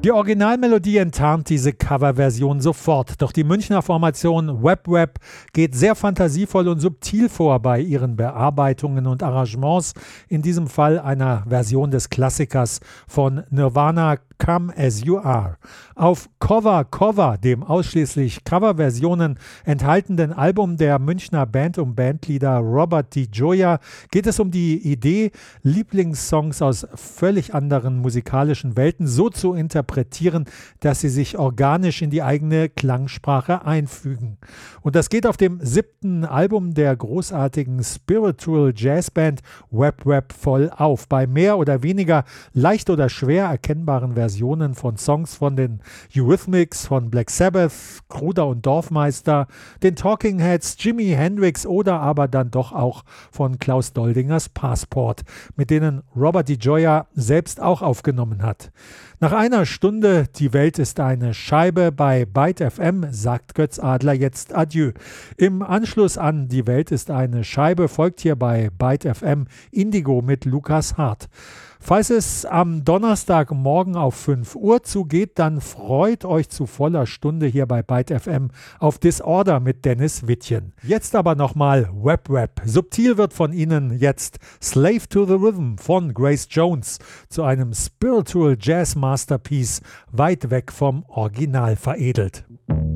Die Originalmelodie enttarnt diese Coverversion sofort, doch die Münchner Formation Web geht sehr fantasievoll und subtil vor bei ihren Bearbeitungen und Arrangements, in diesem Fall einer Version des Klassikers von Nirvana, Come As You Are. Auf Cover, dem ausschließlich Coverversionen enthaltenen Album der Münchner Band und Bandleader Robert DiGioia geht es um die Idee, Lieblingssongs aus völlig anderen musikalischen Welten so zu interpretieren, dass sie sich organisch in die eigene Klangsprache einfügen. Und das geht auf dem 7. Album der großartigen Spiritual Jazzband Web voll auf. Bei mehr oder weniger leicht oder schwer erkennbaren Versionen von Songs von den Eurythmics, von Black Sabbath, Kruder und Dorfmeister, den Talking Heads, Jimi Hendrix oder aber dann doch auch von Klaus Doldingers Passport, mit denen Robert DiGioia selbst auch aufgenommen hat. Nach einer Stunde Die Welt ist eine Scheibe bei Byte FM sagt Götz Adler jetzt Adieu. Im Anschluss an Die Welt ist eine Scheibe folgt hier bei Byte FM Indigo mit Lukas Hart. Falls es am Donnerstagmorgen auf 5 Uhr zugeht, dann freut euch zu voller Stunde hier bei Byte FM auf Disorder mit Dennis Wittchen. Jetzt aber nochmal Web. Subtil wird von Ihnen jetzt Slave to the Rhythm von Grace Jones zu einem Spiritual Jazz Masterpiece weit weg vom Original veredelt.